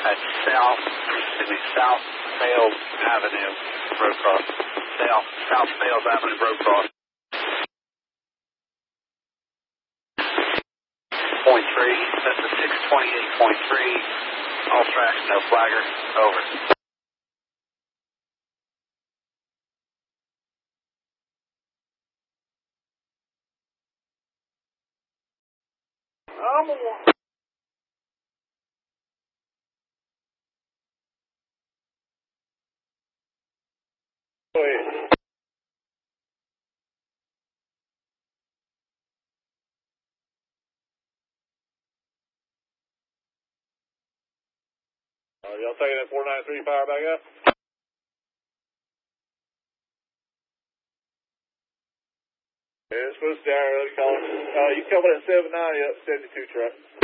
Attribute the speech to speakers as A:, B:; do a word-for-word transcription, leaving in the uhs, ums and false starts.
A: at South, excuse me, South Sales Avenue, road cross. South, South Sales Avenue, road cross. Point three, that's a six twenty-eight point three. All tracks, no flagger. Over. I'm a one. Go ahead. Uh, y'all taking that four nine three fire back up? Yeah, it's supposed to be already calling. Uh, you coming at seven ninety up seventy-two truck.